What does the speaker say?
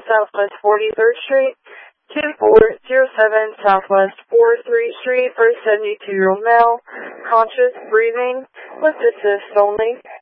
Southwest 43rd Street, 2407 Southwest 43rd Street for a 72-year-old male, conscious, breathing, with assist only.